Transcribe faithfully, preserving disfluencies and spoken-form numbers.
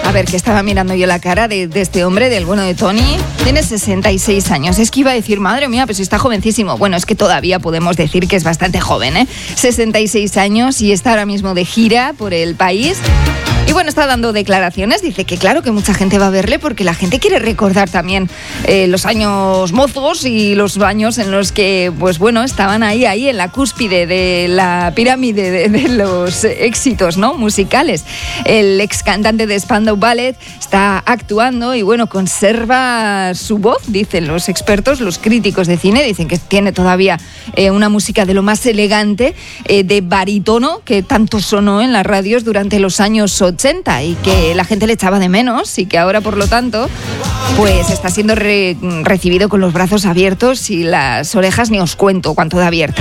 A ver, que estaba mirando yo la cara de, de este hombre, del bueno de Tony. Tiene sesenta y seis años. Es que iba a decir, madre mía, pues está jovencísimo. Bueno, es que todavía podemos decir que es bastante joven, ¿eh? sesenta y seis años y está ahora mismo de gira por el país. Y bueno, está dando declaraciones, dice que claro que mucha gente va a verle porque la gente quiere recordar también eh, los años mozos y los años en los que, pues bueno, estaban ahí, ahí en la cúspide de la pirámide de, de los éxitos, ¿no?, musicales. El ex cantante de Spandau Ballet está actuando y bueno, conserva su voz, dicen los expertos, los críticos de cine, dicen que tiene todavía eh, una música de lo más elegante, eh, de barítono, que tanto sonó en las radios durante los años ochenta y que la gente le echaba de menos y que ahora, por lo tanto, pues está siendo re- recibido con los brazos abiertos y las orejas ni os cuento cuánto de abiertas.